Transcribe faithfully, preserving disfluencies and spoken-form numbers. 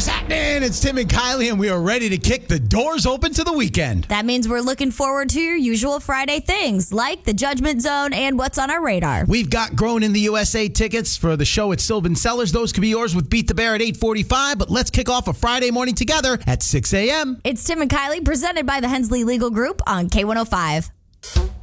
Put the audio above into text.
What's happening? It's Tim and Kylie, and we are ready to kick the doors open to the weekend. That means we're looking forward to your usual Friday things, like the Judgment Zone and what's on our radar. We've got Grown in the U S A tickets for the show at Sylvan Cellars. Those could be yours with Beat the Bear at eight forty-five, but let's kick off a Friday morning together at six a.m. It's Tim and Kylie, presented by the Hensley Legal Group on K one oh five.